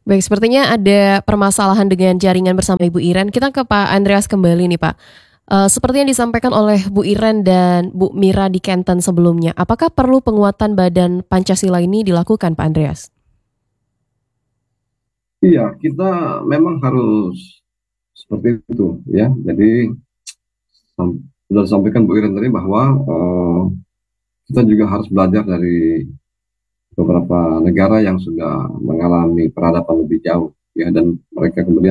Baik, sepertinya ada permasalahan dengan jaringan bersama Ibu Iren. Kita ke Pak Andreas kembali nih Pak. Seperti yang disampaikan oleh Bu Iren dan Bu Mira di Kenten sebelumnya, apakah perlu penguatan Badan Pancasila ini dilakukan Pak Andreas? Iya, kita memang harus seperti itu ya. Jadi sudah disampaikan Bu Iren tadi bahwa kita juga harus belajar dari beberapa negara yang sudah mengalami peradaban lebih jauh ya, dan mereka kemudian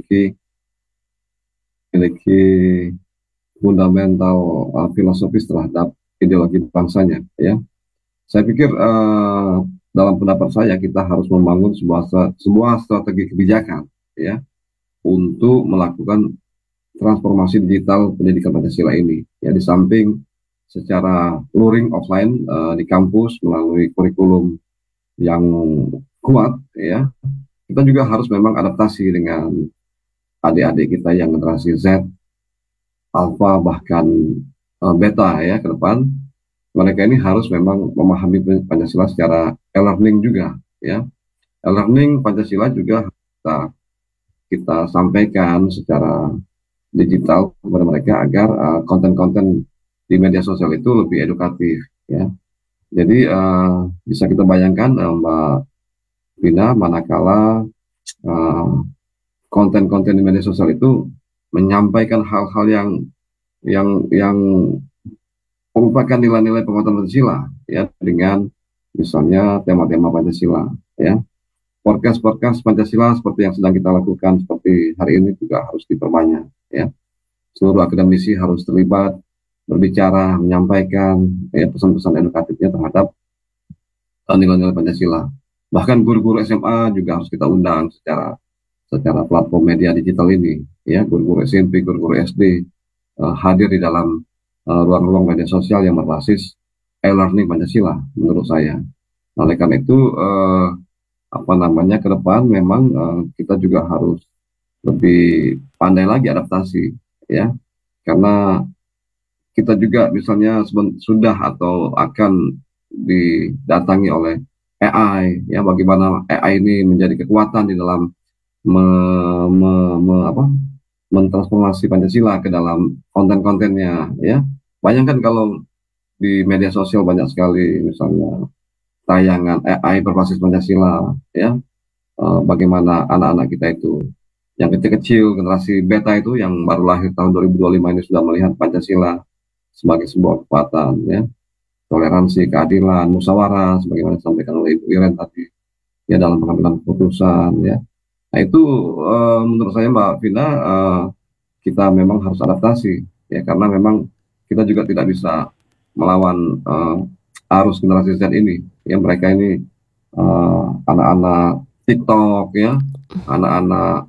memiliki fundamental filosofis terhadap ideologi bangsanya ya. Saya pikir dalam pendapat saya kita harus membangun sebuah strategi kebijakan ya untuk melakukan transformasi digital pendidikan Pancasila ini ya, di samping secara luring offline di kampus melalui kurikulum yang kuat ya, kita juga harus memang adaptasi dengan adik-adik kita yang generasi Z, Alpha, bahkan Beta ya ke depan. Mereka ini harus memang memahami Pancasila secara e-learning juga ya. E-learning Pancasila juga kita sampaikan secara digital kepada mereka agar konten-konten di media sosial itu lebih edukatif ya. Jadi bisa kita bayangkan Mbak Vina, manakala uh, konten-konten di media sosial itu menyampaikan hal-hal yang merupakan nilai-nilai penguatan Pancasila ya, dengan misalnya tema-tema Pancasila ya. Podcast-podcast Pancasila seperti yang sedang kita lakukan seperti hari ini juga harus diperbanyak ya. Seluruh akademisi harus terlibat, berbicara, menyampaikan ya pesan-pesan edukatifnya terhadap nilai-nilai Pancasila. Bahkan guru-guru SMA juga harus kita undang secara platform media digital ini ya. Guru-guru SMP, guru-guru SD hadir di dalam ruang-ruang media sosial yang berbasis e-learning Pancasila menurut saya. Oleh karena itu ke depan memang kita juga harus lebih pandai lagi adaptasi ya, karena kita juga misalnya sudah atau akan didatangi oleh AI ya, bagaimana AI ini menjadi kekuatan di dalam me, me, mentransformasi Pancasila ke dalam konten-kontennya ya. Bayangkan kalau di media sosial banyak sekali misalnya tayangan AI berbasis Pancasila ya, bagaimana anak-anak kita itu yang kecil-kecil generasi beta itu yang baru lahir tahun 2025 ini sudah melihat Pancasila sebagai sebuah kekuatan ya, toleransi, keadilan, musyawarah sebagaimana disampaikan oleh Ibu Iren tadi ya dalam pengambilan keputusan ya. Nah itu menurut saya Mbak Vina, kita memang harus adaptasi ya, karena memang kita juga tidak bisa melawan arus generasi Z ini ya. Mereka ini anak-anak TikTok ya, anak-anak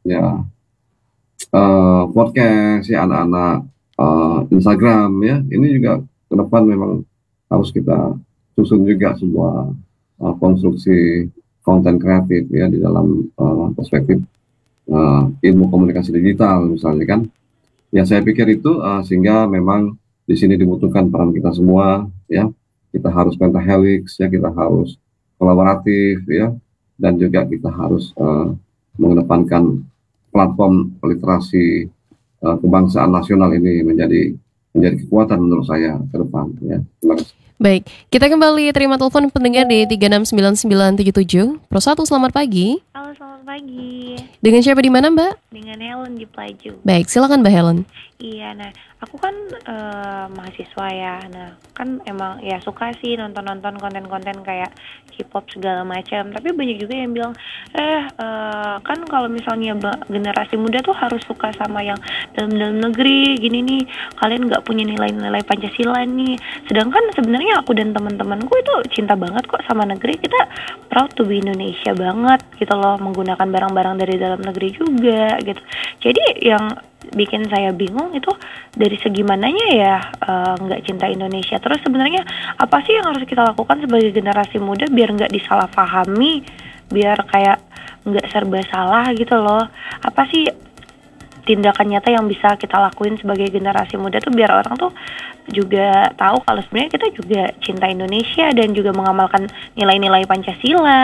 podcast ya, anak-anak Instagram ya. Ini juga ke depan memang harus kita susun juga sebuah konstruksi konten kreatif ya di dalam perspektif ilmu komunikasi digital misalnya kan. Ya saya pikir itu sehingga memang di sini dibutuhkan peran kita semua ya. Kita harus pentahelix ya, kita harus kolaboratif ya, dan juga kita harus mengedepankan platform literasi kebangsaan nasional ini menjadi kekuatan menurut saya ke depan ya. Terima kasih. Baik, kita kembali terima telepon pendengar di 369977. Pro 1, selamat pagi. Halo, selamat pagi. Dengan siapa di mana Mbak? Dengan Helen di Pelaju. Baik, silakan Mbak Helen. Iya, nah aku kan mahasiswa ya. Nah kan emang ya suka sih nonton-nonton konten-konten kayak K-pop segala macam. Tapi banyak juga yang bilang kan kalau misalnya generasi muda tuh harus suka sama yang dalam negeri gini nih. Kalian nggak punya nilai-nilai Pancasila nih. Sedangkan sebenarnya aku dan teman-temanku itu cinta banget kok sama negeri. Kita proud to be Indonesia banget gitu loh. Menggunakan barang-barang dari dalam negeri juga gitu. Jadi yang bikin saya bingung itu dari segi mananya ya nggak cinta Indonesia. Terus sebenarnya apa sih yang harus kita lakukan sebagai generasi muda biar nggak disalahpahami, biar kayak nggak serba salah gitu loh. Apa sih tindakan nyata yang bisa kita lakuin sebagai generasi muda tuh biar orang tuh juga tahu kalau sebenarnya kita juga cinta Indonesia dan juga mengamalkan nilai-nilai Pancasila.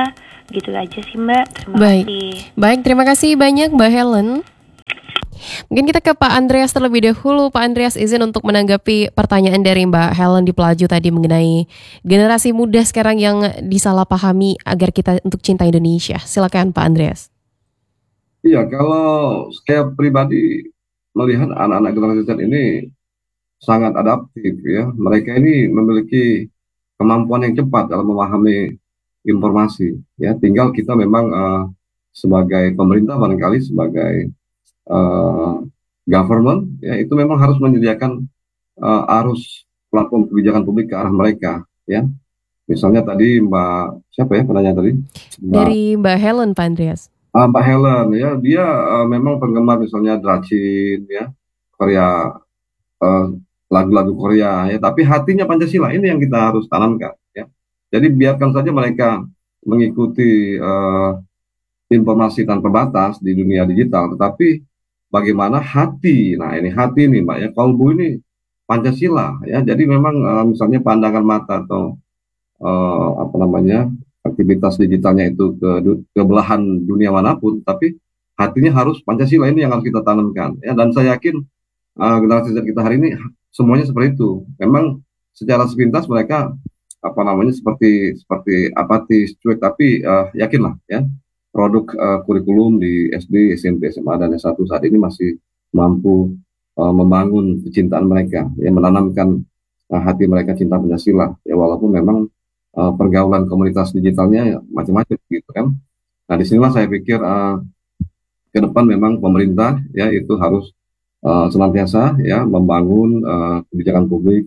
Gitu aja sih Mbak, terima Baik. kasih. Baik, terima kasih banyak Mbak Helen. Mungkin kita ke Pak Andreas terlebih dahulu. Pak Andreas, izin untuk menanggapi pertanyaan dari Mbak Helen di Pelaju tadi mengenai generasi muda sekarang yang disalahpahami agar kita untuk cinta Indonesia. Silakan Pak Andreas. Iya, kalau saya pribadi melihat anak-anak generasi Z ini sangat adaptif ya. Mereka ini memiliki kemampuan yang cepat dalam memahami informasi ya. Tinggal kita memang sebagai pemerintah barangkali sebagai eh, government ya itu memang harus menyediakan arus platform kebijakan publik ke arah mereka ya. Misalnya tadi Mbak siapa ya penanya tadi? Dari Mbak Helen, Pak Andreas. Mbak Helen ya dia memang penggemar misalnya Dracin ya Korea eh, lagu-lagu Korea ya tapi hatinya Pancasila ini yang kita harus tanamkan ya jadi biarkan saja mereka mengikuti informasi tanpa batas di dunia digital tetapi bagaimana hati nah ini hati nih Mbak ya kalbu ini Pancasila ya jadi memang misalnya pandangan mata atau apa namanya aktivitas digitalnya itu ke belahan dunia manapun tapi hatinya harus Pancasila ini yang harus kita tanamkan ya dan saya yakin generasi Z kita hari ini semuanya seperti itu. Memang secara sepintas mereka apa namanya seperti seperti apatis, cuek, tapi yakinlah ya produk kurikulum di SD, SMP, SMA dan S1 saat ini masih mampu membangun kecintaan mereka, ya menanamkan hati mereka cinta Pancasila. Ya walaupun memang pergaulan komunitas digitalnya ya, macam-macam gitu kan. Nah disinilah saya pikir ke depan memang pemerintah ya itu harus senantiasa ya membangun kebijakan publik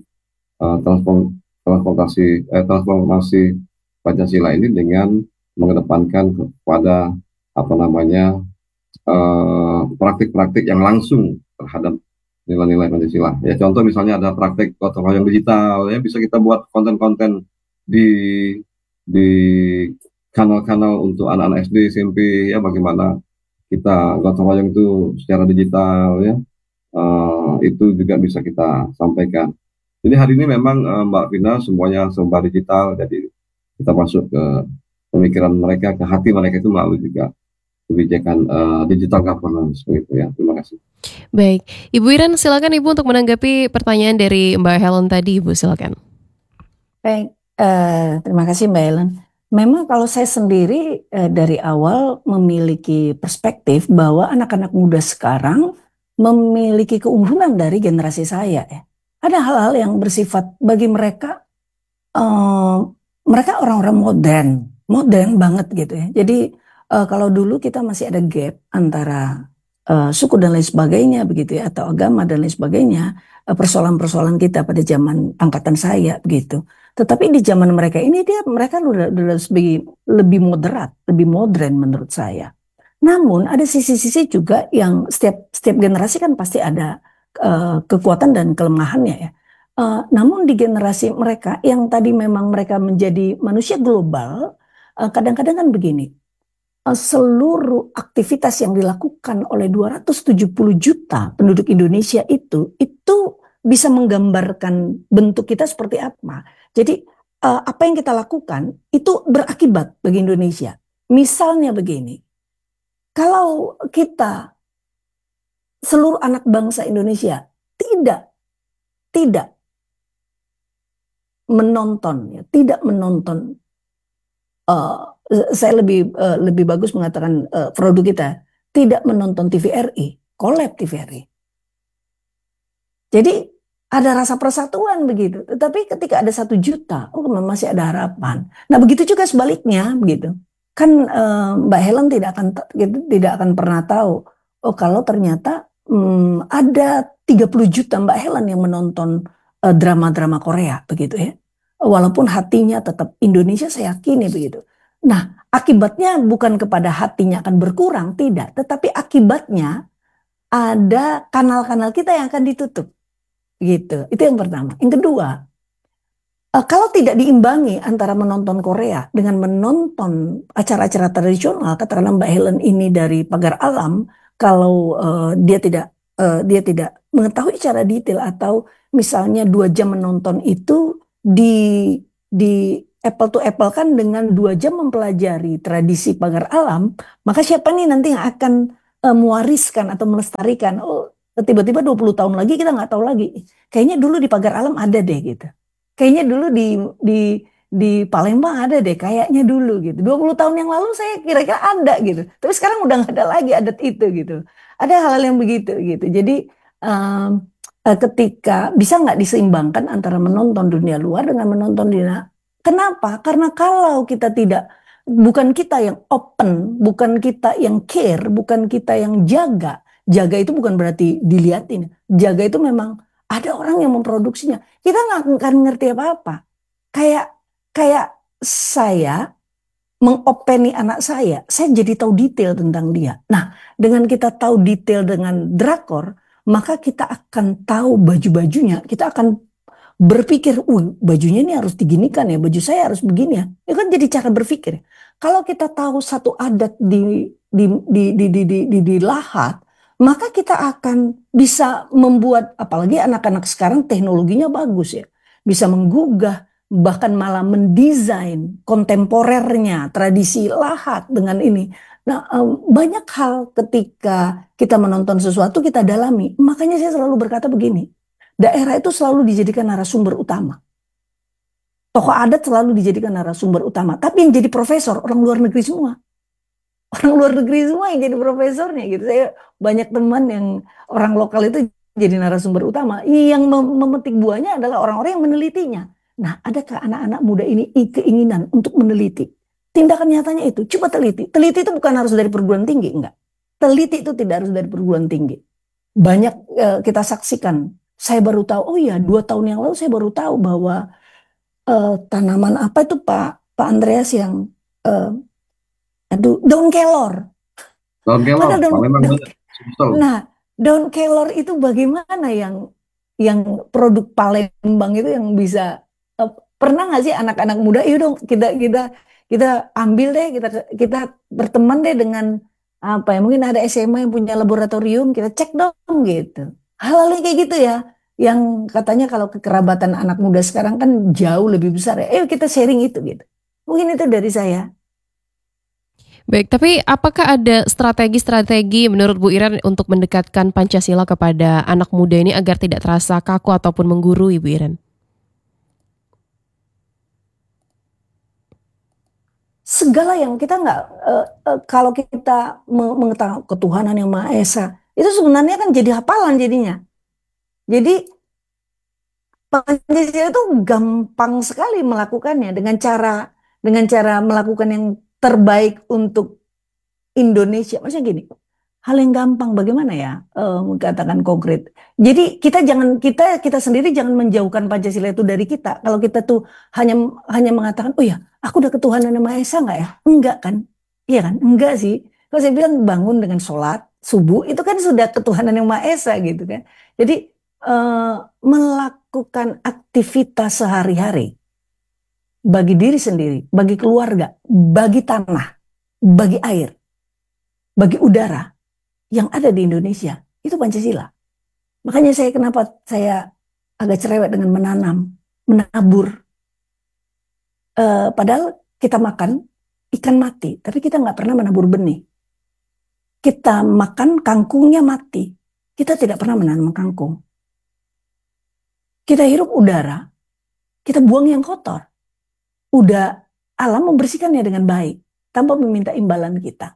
transformasi Pancasila ini dengan mengedepankan kepada apa namanya praktik-praktik yang langsung terhadap nilai-nilai Pancasila. Ya contoh misalnya ada praktik gotong royong digital ya bisa kita buat konten-konten di di kanal-kanal untuk anak-anak SD, SMP ya bagaimana kita gotong royong itu secara digital ya itu juga bisa kita sampaikan. Jadi hari ini memang Mbak Vina semuanya serba digital, jadi kita masuk ke pemikiran mereka, ke hati mereka itu melalui juga kebijakan digital governance begitu ya. Terima kasih. Baik, Ibu Iren silakan Ibu untuk menanggapi pertanyaan dari Mbak Helen tadi, Ibu silakan. Baik, terima kasih Mbak Helen. Memang kalau saya sendiri dari awal memiliki perspektif bahwa anak-anak muda sekarang memiliki keunggulan dari generasi saya ya. Ada hal-hal yang bersifat bagi mereka, mereka orang-orang modern banget gitu ya. Jadi kalau dulu kita masih ada gap antara suku dan lain sebagainya begitu ya, atau agama dan lain sebagainya, persoalan-persoalan kita pada zaman angkatan saya begitu. Tetapi di zaman mereka ini mereka udah lebih moderat, lebih modern menurut saya. Namun ada sisi-sisi juga yang setiap generasi kan pasti ada kekuatan dan kelemahannya ya. Namun di generasi mereka yang tadi memang mereka menjadi manusia global, kadang-kadang kan begini, seluruh aktivitas yang dilakukan oleh 270 juta penduduk Indonesia itu bisa menggambarkan bentuk kita seperti apa. Jadi apa yang kita lakukan itu berakibat bagi Indonesia. Misalnya begini, kalau kita seluruh anak bangsa Indonesia tidak menonton, tidak menonton. Saya lebih bagus mengatakan produk kita tidak menonton TVRI, collab TVRI. Jadi ada rasa persatuan begitu. Tetapi ketika ada 1 juta, masih ada harapan. Nah begitu juga sebaliknya begitu. Kan Mbak Helen tidak akan pernah tahu. Oh kalau ternyata ada 30 juta Mbak Helen yang menonton drama-drama Korea begitu ya. Walaupun hatinya tetap Indonesia, saya yakini begitu. Nah akibatnya bukan kepada hatinya akan berkurang, tidak. Tetapi akibatnya ada kanal-kanal kita yang akan ditutup. Gitu. Itu yang pertama. Yang kedua, kalau tidak diimbangi antara menonton Korea dengan menonton acara-acara tradisional, katakanlah Mbak Helen ini dari Pagar Alam, kalau dia tidak mengetahui secara detail atau misalnya 2 jam menonton itu di apple to apple kan dengan 2 jam mempelajari tradisi pagar alam, maka siapa nih nanti yang akan mewariskan atau melestarikan? Oh, tiba-tiba 20 tahun lagi kita nggak tahu lagi. Kayaknya dulu di pagar alam ada deh gitu. Kayaknya dulu di Palembang ada deh, kayaknya dulu gitu. 20 tahun yang lalu saya kira-kira ada gitu. Tapi sekarang udah nggak ada lagi adat itu gitu. Ada hal-hal yang begitu gitu. Jadi ketika bisa nggak diseimbangkan antara menonton dunia luar dengan menonton dunia. Kenapa? Karena kalau kita tidak, bukan kita yang open, bukan kita yang care, bukan kita yang jaga. Jaga itu bukan berarti dilihatin. Jaga itu memang ada orang yang memproduksinya. Kita nggak akan ngerti apa-apa. Kayak kayak saya mengopeni anak saya jadi tahu detail tentang dia. Nah, dengan kita tahu detail dengan drakor, maka kita akan tahu baju-bajunya. Kita akan berpikir, bajunya ini harus diginikan ya, baju saya harus begini ya. Itu kan jadi cara berpikir. Kalau kita tahu satu adat di Lahat, maka kita akan bisa membuat, apalagi anak-anak sekarang teknologinya bagus ya, bisa menggugah, bahkan malah mendesain kontemporernya, tradisi Lahat dengan ini. Nah, banyak hal ketika kita menonton sesuatu kita dalami. Makanya saya selalu berkata begini, daerah itu selalu dijadikan narasumber utama. Tokoh adat selalu dijadikan narasumber utama. Tapi yang jadi profesor orang luar negeri semua. Orang luar negeri semua yang jadi profesornya gitu. Saya banyak teman yang orang lokal itu jadi narasumber utama. Yang memetik buahnya adalah orang-orang yang menelitinya. Nah, adakah anak-anak muda ini keinginan untuk meneliti? Tindakan nyatanya itu, coba teliti. Teliti itu bukan harus dari perguruan tinggi, enggak. Teliti itu tidak harus dari perguruan tinggi. Banyak kita saksikan. Saya baru tahu, oh iya 2 tahun yang lalu saya baru tahu bahwa tanaman apa itu Pak Andreas yang daun kelor. Daun kelor, Padahal Palembang banyak. nah, daun kelor itu bagaimana yang produk Palembang itu yang bisa pernah nggak sih anak-anak muda, yuk dong kita ambil deh, kita berteman deh dengan apa ya, mungkin ada SMA yang punya laboratorium, kita cek dong gitu. Hal-hal kayak gitu ya, yang katanya kalau kekerabatan anak muda sekarang kan jauh lebih besar ya. Kita sharing itu gitu. Mungkin itu dari saya. Baik, tapi apakah ada strategi-strategi menurut Bu Iren untuk mendekatkan Pancasila kepada anak muda ini agar tidak terasa kaku ataupun menggurui, Bu Iren? Segala yang kita nggak, kalau kita mengetahui ketuhanan yang Maha Esa, itu sebenarnya kan jadi hafalan jadinya. Jadi Pancasila itu gampang sekali melakukannya dengan cara melakukan yang terbaik untuk Indonesia. Maksudnya gini, hal yang gampang bagaimana ya katakan konkret. Jadi kita sendiri jangan menjauhkan Pancasila itu dari kita. Kalau kita tuh hanya mengatakan, oh ya, aku udah ketuhanan yang Maha Esa nggak ya? Enggak kan? Iya kan? Enggak sih. Kalau saya bilang bangun dengan sholat subuh itu kan sudah ketuhanan yang Maha Esa gitu kan. Jadi melakukan aktivitas sehari-hari bagi diri sendiri, bagi keluarga, bagi tanah, bagi air, bagi udara yang ada di Indonesia, itu Pancasila. Makanya kenapa saya agak cerewet dengan menabur. Padahal kita makan ikan mati, tapi kita nggak pernah menabur benih. Kita makan kangkungnya mati, kita tidak pernah menanam kangkung. Kita hirup udara, kita buang yang kotor. Udah alam membersihkannya dengan baik, tanpa meminta imbalan kita.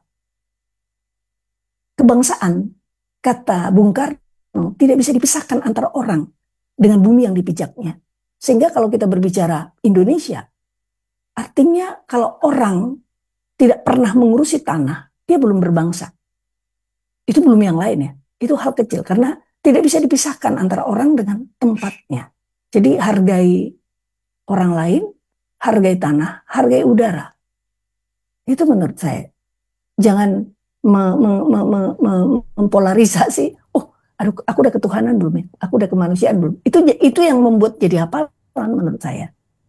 Kebangsaan, kata Bung Karno, tidak bisa dipisahkan antara orang dengan bumi yang dipijaknya. Sehingga kalau kita berbicara Indonesia, artinya kalau orang tidak pernah mengurusi tanah, dia belum berbangsa. Itu belum yang lain ya. Itu hal kecil karena tidak bisa dipisahkan antara orang dengan tempatnya. Jadi hargai orang lain, hargai tanah, hargai udara. Itu menurut saya. Jangan mempolarisasi. Oh, aduh, aku udah ketuhanan belum ya? Aku udah kemanusiaan belum? Itu yang membuat jadi hafalan menurut saya.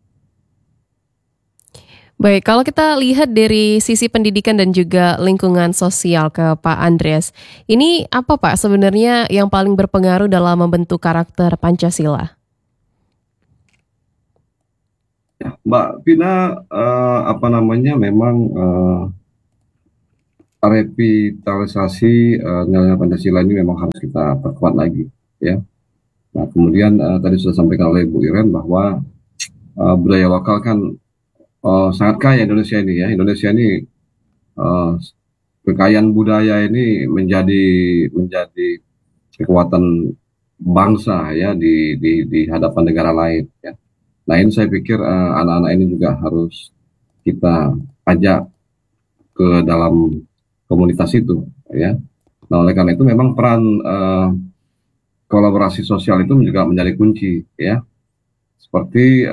Baik, kalau kita lihat dari sisi pendidikan dan juga lingkungan sosial ke Pak Andreas, ini apa Pak sebenarnya yang paling berpengaruh dalam membentuk karakter Pancasila? Mbak Vina, apa namanya, memang revitalisasi nilai Pancasila ini memang harus kita perkuat lagi, ya. Nah, kemudian tadi sudah sampaikan oleh Bu Iren bahwa budaya lokal kan sangat kaya Indonesia ini, ya. Indonesia ini eh, kekayaan budaya ini menjadi kekuatan bangsa, ya, di hadapan negara lain, ya. Nah, ini saya pikir anak-anak ini juga harus kita ajak ke dalam komunitas itu, ya. Nah, oleh karena itu memang peran kolaborasi sosial itu juga menjadi kunci, ya. Seperti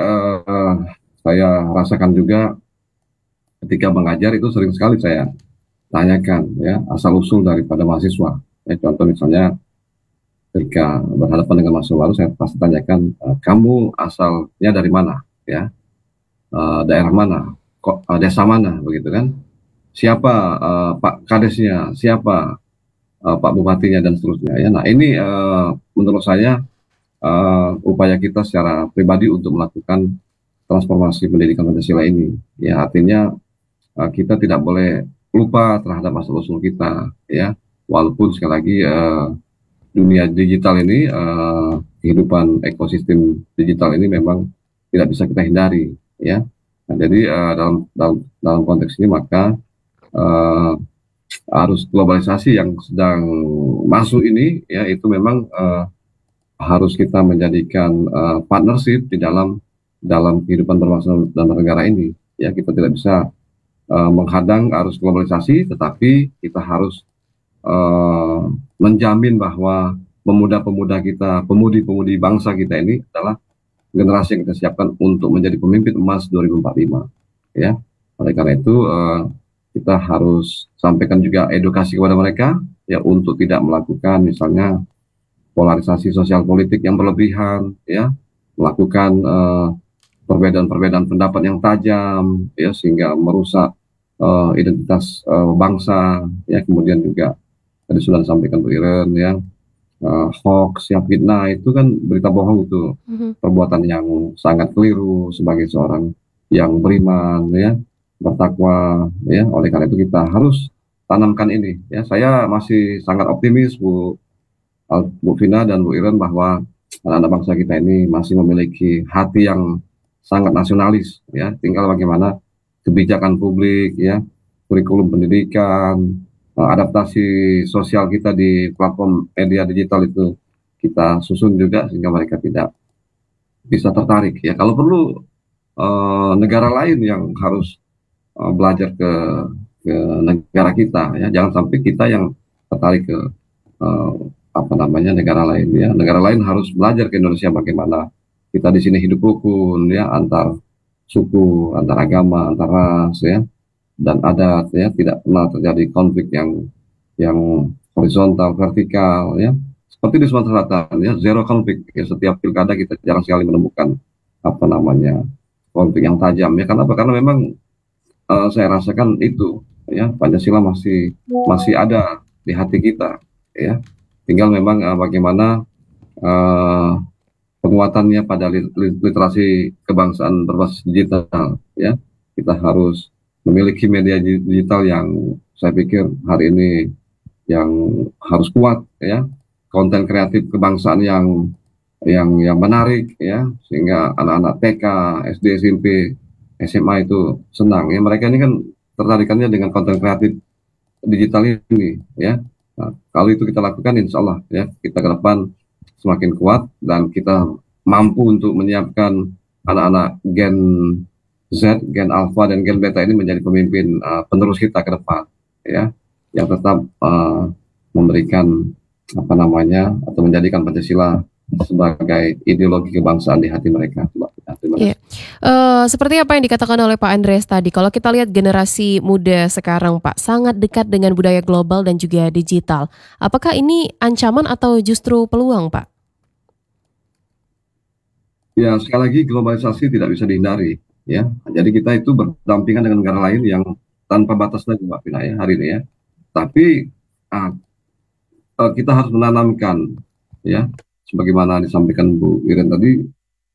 saya rasakan juga ketika mengajar itu sering sekali saya tanyakan, ya, asal usul daripada mahasiswa. Ya, contoh misalnya ketika berhadapan dengan mahasiswa baru, saya pasti tanyakan, kamu asalnya dari mana, ya, daerah mana, kok desa mana, begitu kan? Siapa Pak Kadesnya, siapa Pak Bupatinya, dan seterusnya, ya. Nah, ini menurut saya upaya kita secara pribadi untuk melakukan transformasi pendidikan Pancasila ini, ya. Artinya kita tidak boleh lupa terhadap asal usul kita, ya. Walaupun sekali lagi dunia digital ini, kehidupan ekosistem digital ini memang tidak bisa kita hindari, ya. Nah, jadi dalam konteks ini maka eh, arus globalisasi yang sedang masuk ini, ya, itu memang harus kita menjadikan partnership di dalam kehidupan berbangsa dan bernegara ini, ya. Kita tidak bisa menghadang arus globalisasi, tetapi kita harus uh, menjamin bahwa pemuda-pemuda kita, pemudi-pemudi bangsa kita ini adalah generasi yang kita siapkan untuk menjadi pemimpin emas 2045, ya. Oleh karena itu kita harus sampaikan juga edukasi kepada mereka, ya, untuk tidak melakukan misalnya polarisasi sosial politik yang berlebihan, ya, melakukan perbedaan-perbedaan pendapat yang tajam, ya, sehingga merusak identitas bangsa, ya. Kemudian juga tadi sudah disampaikan Bu Iren, ya, hoax, yang fitnah itu kan berita bohong, itu perbuatan yang sangat keliru sebagai seorang yang beriman, ya, bertakwa, ya. Oleh karena itu kita harus tanamkan ini, ya. Saya masih sangat optimis, Bu Vina dan Bu Iren, bahwa anak-anak bangsa kita ini masih memiliki hati yang sangat nasionalis, ya. Tinggal bagaimana kebijakan publik, ya, kurikulum pendidikan, adaptasi sosial kita di platform media digital itu kita susun juga sehingga mereka tidak bisa tertarik, ya. Kalau perlu negara lain yang harus belajar ke negara kita, ya. Jangan sampai kita yang tertarik ke eh, apa namanya, negara lain, ya. Negara lain harus belajar ke Indonesia bagaimana kita di sini hidup rukun, ya, antar suku, antar agama, antar ras, ya, dan adat, ya. Tidak pernah terjadi konflik yang horizontal, vertikal, ya. Seperti di Sumatera Selatan, ya, zero konflik, ya. Setiap pilkada kita jarang sekali menemukan apa namanya konflik yang tajam, ya. Kenapa? Karena memang saya rasakan itu, ya, Pancasila masih masih ada di hati kita, ya. Tinggal memang bagaimana uh, penguatannya pada literasi kebangsaan berbasis digital, ya. Kita harus memiliki media digital yang saya pikir hari ini yang harus kuat, ya. Konten kreatif kebangsaan yang menarik, ya, sehingga anak-anak TK, SD, SMP, SMA itu senang, ya. Mereka ini kan tertarikannya dengan konten kreatif digital ini, ya. Nah, kalau itu kita lakukan, insya Allah, ya, kita ke depan semakin kuat dan kita mampu untuk menyiapkan anak-anak Gen Z, Gen Alpha, dan Gen Beta ini menjadi pemimpin penerus kita ke depan, ya, yang tetap memberikan apa namanya atau menjadikan Pancasila sebagai ideologi kebangsaan di hati mereka. Terima kasih. Iya. Seperti apa yang dikatakan oleh Pak Andreas tadi, kalau kita lihat generasi muda sekarang, Pak, sangat dekat dengan budaya global dan juga digital. Apakah ini ancaman atau justru peluang, Pak? Ya, sekali lagi globalisasi tidak bisa dihindari, ya. Jadi kita itu berdampingan dengan negara lain yang tanpa batas lagi, Mbak Pina, ya, hari ini, ya. Tapi ah, kita harus menanamkan, ya, sebagaimana disampaikan Bu Iren tadi,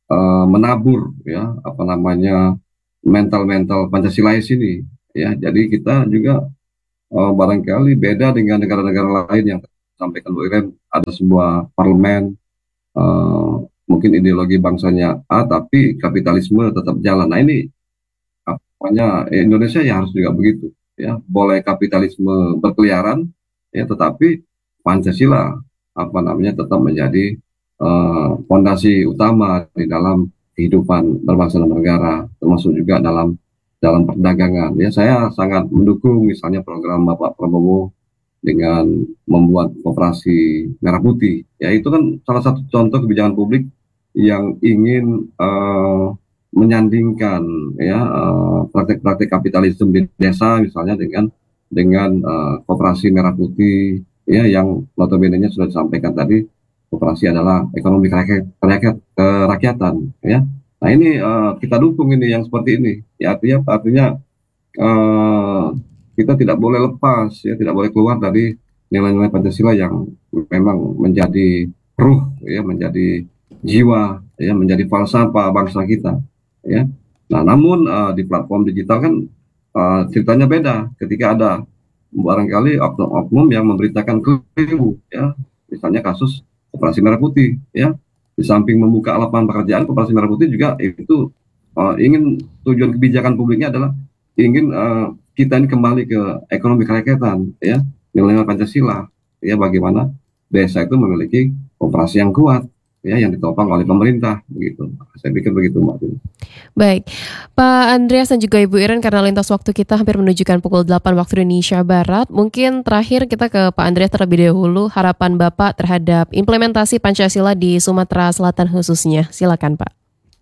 menabur ya apa namanya mental-mental Pancasilais ini ya. Jadi kita juga barangkali beda dengan negara-negara lain yang sampaikan Bu Iren, ada sebuah parlemen, eh, mungkin ideologi bangsanya A tapi kapitalisme tetap jalan. Nah ini apanya Indonesia ya harus juga begitu ya, boleh kapitalisme berkeliaran ya tetapi Pancasila apa namanya tetap menjadi fondasi utama di dalam kehidupan berbangsa dan bernegara, termasuk juga dalam dalam perdagangan ya. Saya sangat mendukung misalnya program Bapak Prabowo dengan membuat koperasi merah putih ya, itu kan salah satu contoh kebijakan publik yang ingin menyandingkan ya praktek-praktek kapitalisme di desa misalnya dengan koperasi merah putih ya, yang notabene-nya sudah disampaikan tadi koperasi adalah ekonomi kerakyatan ya. Nah ini kita dukung ini yang seperti ini ya, artinya eh, kita tidak boleh lepas ya, tidak boleh keluar dari nilai-nilai Pancasila yang memang menjadi ruh ya, menjadi jiwa ya, menjadi falsafah bangsa kita ya. Nah, namun di platform digital kan ceritanya beda, ketika ada barangkali oknum-oknum yang memberitakan keliru ya, misalnya kasus Operasi Merah Putih ya. Di samping membuka lapangan pekerjaan, Operasi Merah Putih juga itu ingin, tujuan kebijakan publiknya adalah ingin kita ini kembali ke ekonomi kerakyatan ya, nilai-nilai Pancasila ya, bagaimana desa itu memiliki operasi yang kuat ya, yang ditopang oleh pemerintah begitu. Saya pikir begitu Mbak. Baik, Pak Andreas dan juga Ibu Iren, karena lintas waktu kita hampir menunjukkan pukul 8 waktu Indonesia Barat, mungkin terakhir kita ke Pak Andreas terlebih dahulu, harapan Bapak terhadap implementasi Pancasila di Sumatera Selatan khususnya. Silakan Pak.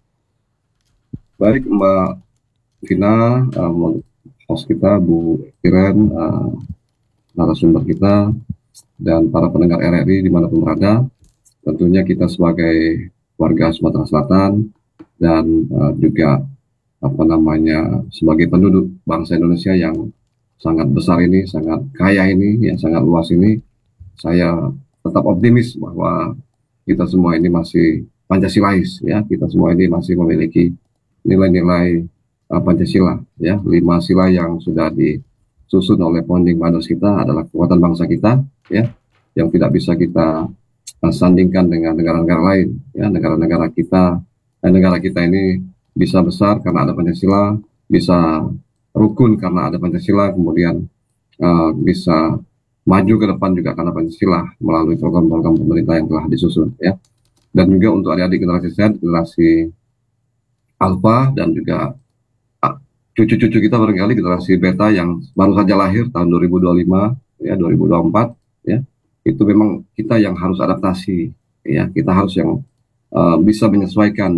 Baik Mbak Vina, host kita Bu Iren, narasumber kita, dan para pendengar RRI dimanapun berada. Tentunya kita sebagai warga Sumatera Selatan dan juga apa namanya sebagai penduduk bangsa Indonesia yang sangat besar ini, sangat kaya ini, yang sangat luas ini, saya tetap optimis bahwa kita semua ini masih Pancasilais ya, kita semua ini masih memiliki nilai-nilai Pancasila ya, 5 sila yang sudah disusun oleh founding fathers kita adalah kekuatan bangsa kita ya, yang tidak bisa kita sandingkan dengan negara-negara lain ya. Negara kita ini bisa besar karena ada Pancasila, bisa rukun karena ada Pancasila, kemudian bisa maju ke depan juga karena Pancasila melalui program-program pemerintah yang telah disusun ya. Dan juga untuk adik-adik generasi Z, generasi Alpha, dan juga cucu-cucu kita barangkali generasi Beta yang baru saja lahir tahun 2025 ya, 2024 ya, itu memang kita yang harus adaptasi ya, kita harus yang bisa menyesuaikan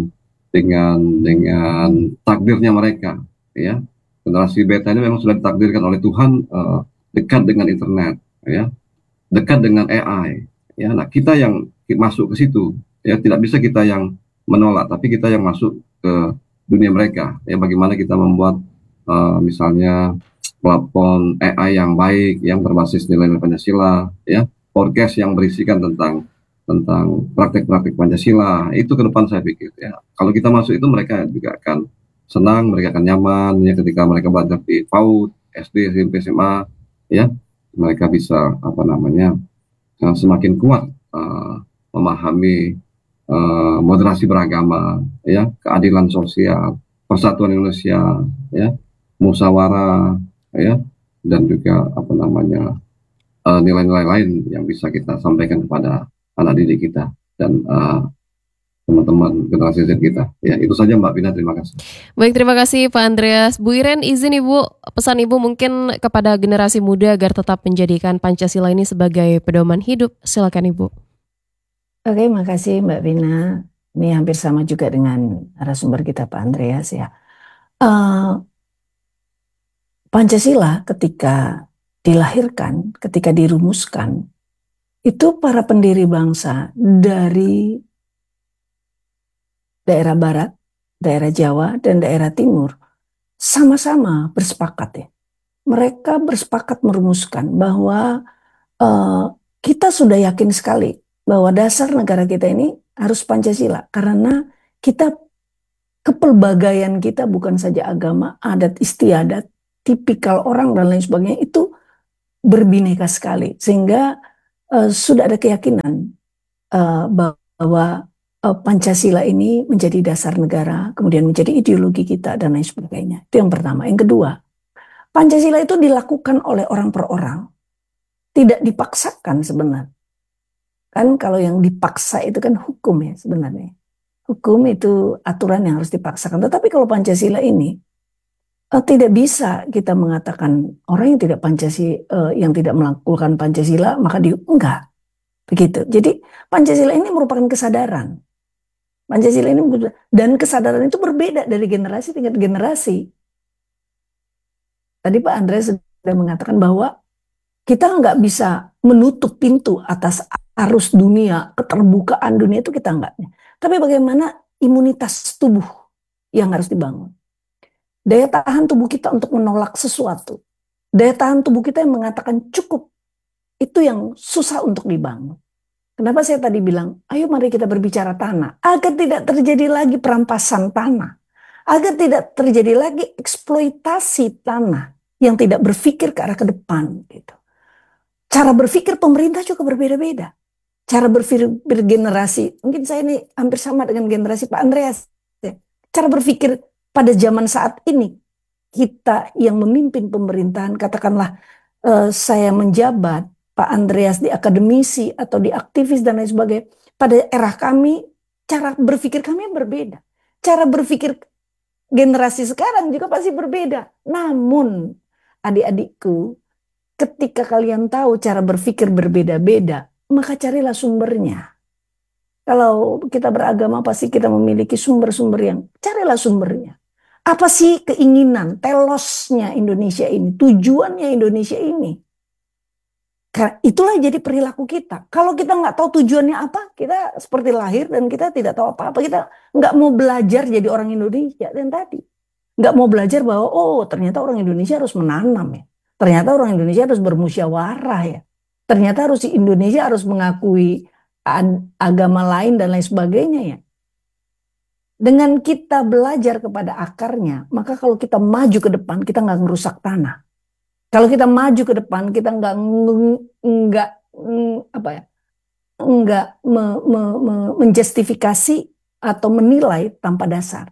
dengan takdirnya mereka ya. Generasi Beta ini memang sudah ditakdirkan oleh Tuhan dekat dengan internet ya, dekat dengan AI ya. Nah kita yang masuk ke situ ya, tidak bisa kita yang menolak, tapi kita yang masuk ke dunia mereka ya. Bagaimana kita membuat misalnya platform AI yang baik, yang berbasis nilai-nilai Pancasila ya, podcast yang berisikan tentang praktek-praktek Pancasila, itu ke depan saya pikir ya. Kalau kita masuk itu, mereka juga akan senang, mereka akan nyaman ya, ketika mereka belajar di PAUD, SD, SMP, SMA ya, mereka bisa apa namanya semakin kuat memahami moderasi beragama ya, keadilan sosial, persatuan Indonesia ya, musyawarah ya, dan juga apa namanya nilai-nilai lain yang bisa kita sampaikan kepada anak didik kita dan teman-teman generasi Z kita. Ya, itu saja Mbak Bina, terima kasih. Baik, terima kasih Pak Andreas. Bu Iren, izin Ibu, pesan Ibu mungkin kepada generasi muda agar tetap menjadikan Pancasila ini sebagai pedoman hidup. Silakan Ibu. Oke, makasih Mbak Vina. Ini hampir sama juga dengan narasumber kita Pak Andreas ya. Pancasila ketika dilahirkan, ketika dirumuskan, itu para pendiri bangsa dari daerah Barat, daerah Jawa, dan daerah Timur sama-sama bersepakat ya. Mereka bersepakat merumuskan bahwa kita sudah yakin sekali bahwa dasar negara kita ini harus Pancasila, karena kita kepelbagaian kita bukan saja agama, adat istiadat, tipikal orang dan lain sebagainya itu berbineka sekali, sehingga sudah ada keyakinan bahwa Pancasila ini menjadi dasar negara, kemudian menjadi ideologi kita dan lain sebagainya. Itu yang pertama. Yang kedua, Pancasila itu dilakukan oleh orang per orang, tidak dipaksakan sebenarnya. Kan kalau yang dipaksa itu kan hukum ya sebenarnya. Hukum itu aturan yang harus dipaksakan. Tetapi kalau Pancasila ini tidak bisa kita mengatakan orang yang tidak Pancasila, yang tidak melakukan Pancasila maka enggak begitu. Jadi Pancasila ini merupakan kesadaran. Pancasila ini dan kesadaran itu berbeda dari generasi tingkat generasi. Tadi Pak Andreas sudah mengatakan bahwa kita nggak bisa menutup pintu atas arus dunia, keterbukaan dunia itu kita enggak. Tapi bagaimana imunitas tubuh yang harus dibangun. Daya tahan tubuh kita untuk menolak sesuatu. Daya tahan tubuh kita yang mengatakan cukup. Itu yang susah untuk dibangun. Kenapa saya tadi bilang, ayo mari kita berbicara tanah. Agar tidak terjadi lagi perampasan tanah. Agar tidak terjadi lagi eksploitasi tanah yang tidak berpikir ke arah ke depan. Gitu. Cara berpikir pemerintah juga berbeda-beda. Cara berpikir generasi, mungkin saya ini hampir sama dengan generasi Pak Andreas. Cara berpikir pada zaman saat ini, kita yang memimpin pemerintahan, katakanlah saya menjabat, Pak Andreas di akademisi atau di aktivis dan lain sebagainya. Pada era kami, cara berpikir kami berbeda. Cara berpikir generasi sekarang juga pasti berbeda. Namun, adik-adikku, ketika kalian tahu cara berpikir berbeda-beda, maka carilah sumbernya. Kalau kita beragama pasti kita memiliki sumber-sumber yang, carilah sumbernya. Apa sih keinginan, telosnya Indonesia ini, tujuannya Indonesia ini? Karena itulah jadi perilaku kita. Kalau kita nggak tahu tujuannya apa, kita seperti lahir dan kita tidak tahu apa-apa. Kita nggak mau belajar jadi orang Indonesia. Dan tadi nggak mau belajar bahwa ternyata orang Indonesia harus menanam ya. Ternyata orang Indonesia harus bermusyawarah ya. Ternyata Indonesia harus mengakui agama lain dan lain sebagainya ya. Dengan kita belajar kepada akarnya, maka kalau kita maju ke depan kita nggak ngerusak tanah. Kalau kita maju ke depan, kita nggak menjustifikasi atau menilai tanpa dasar.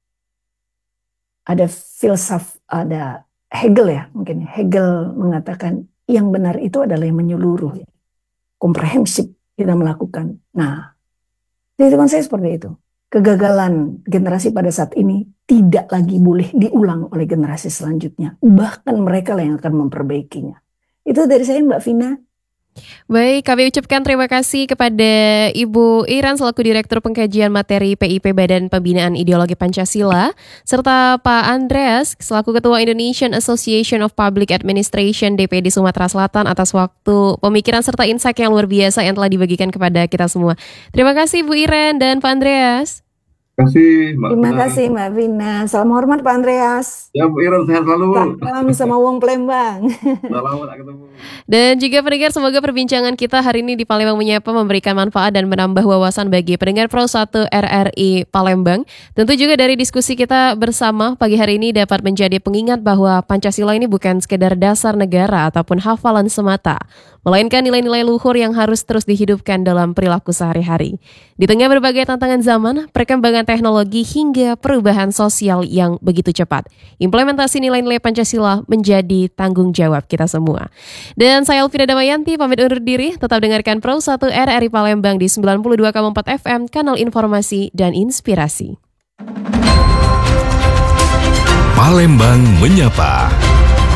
Ada ada Hegel ya, mungkin Hegel mengatakan yang benar itu adalah yang menyeluruh, komprehensif kita melakukan. Nah, jadi teman saya seperti itu. Kegagalan generasi pada saat ini tidak lagi boleh diulang oleh generasi selanjutnya. Bahkan mereka lah yang akan memperbaikinya. Itu dari saya Mbak Vina. Baik, kami ucapkan terima kasih kepada Ibu Iren selaku Direktur Pengkajian Materi PIP Badan Pembinaan Ideologi Pancasila, serta Pak Andreas selaku Ketua Indonesian Association of Public Administration DPD Sumatera Selatan atas waktu, pemikiran serta insight yang luar biasa yang telah dibagikan kepada kita semua. Terima kasih Bu Iren dan Pak Andreas. Terima kasih Mbak Vina. Salam hormat Pak Andreas. Ya Bu Iren, sehat selalu. Salam sama Wong Palembang. Selamat ketemu. Dan juga pendengar, semoga perbincangan kita hari ini di Palembang Menyapa memberikan manfaat dan menambah wawasan bagi pendengar Pro 1 RRI Palembang. Tentu juga dari diskusi kita bersama pagi hari ini dapat menjadi pengingat bahwa Pancasila ini bukan sekedar dasar negara ataupun hafalan semata, melainkan nilai-nilai luhur yang harus terus dihidupkan dalam perilaku sehari-hari. Di tengah berbagai tantangan zaman, perkembangan teknologi hingga perubahan sosial yang begitu cepat, implementasi nilai-nilai Pancasila menjadi tanggung jawab kita semua. Dan saya Elvira Damayanti pamit undur diri, tetap dengarkan Pro 1 RRI Palembang di 92,4 FM, kanal informasi dan inspirasi. Palembang Menyapa.